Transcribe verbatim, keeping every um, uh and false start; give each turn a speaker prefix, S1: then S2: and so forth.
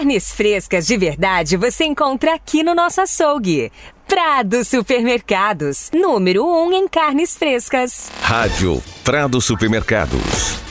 S1: Carnes frescas de verdade você encontra aqui no nosso açougue. Prado Supermercados, número um em carnes frescas.
S2: Rádio Prado Supermercados.